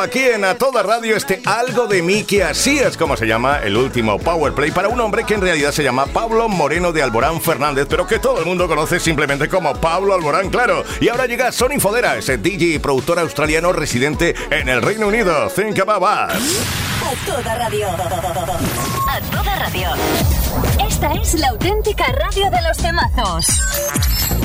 aquí en A Toda Radio Algo de mí, que así es como se llama el último Powerplay para un hombre que en realidad se llama Pablo Moreno de Alborán Fernández, pero que todo el mundo conoce simplemente como Pablo Alborán, claro. Y ahora llega Sonny Fodera, ese DJ y productor australiano residente en el Reino Unido. Think About Us. A Toda Radio. A Toda Radio. Esta es la auténtica radio de los temazos.